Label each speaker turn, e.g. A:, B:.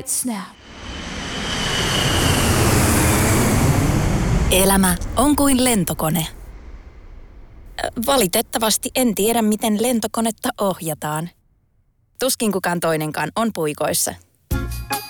A: snap.
B: Elämä on kuin lentokone. Valitettavasti en tiedä, miten lentokonetta ohjataan. Tuskin kukaan toinenkaan on puikoissa.